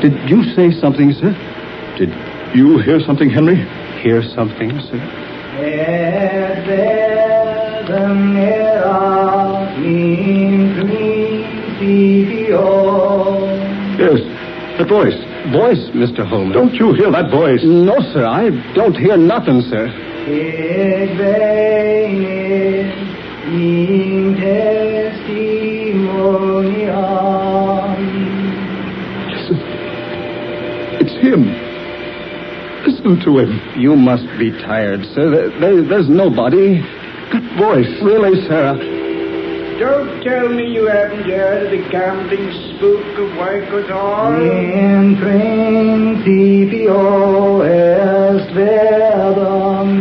Did you say something, sir? Did you hear something, Henry? Hear something, sir? Yes, that voice. Voice, Mr. Holman. Don't you hear that voice? No, sir, I don't hear nothing, sir. Listen. It's him. Listen to him. You must be tired, sir. There's nobody. That voice. Really, sir. Don't tell me you haven't heard the gambling spook of Waikato. In principio est verbum.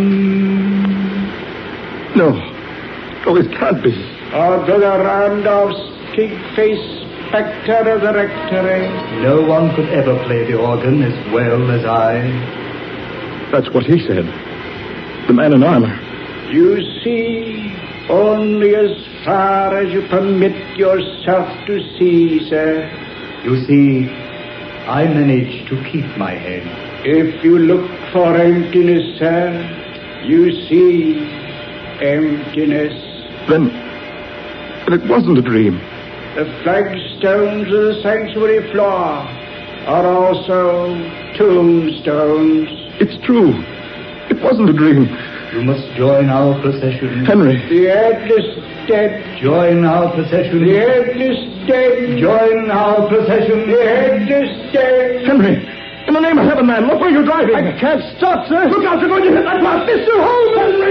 No. Oh, it can't be. Or Brother Randolph's pig-faced spectre of the rectory. No one could ever play the organ as well as I. That's what he said. The man in armor. You see, only as far as you permit yourself to see, sir. You see, I managed to keep my head. If you look for emptiness, sir, you see emptiness. Then it wasn't a dream. The flagstones of the sanctuary floor are also tombstones. It's true. It wasn't a dream. You must join our procession. Henry. The headless dead. Join our procession. The headless dead. Join our procession. The headless dead. Henry, in the name of heaven, man, look where you're driving. I can't stop, sir. Look out, you're going to hit that mark. Mr. Holman!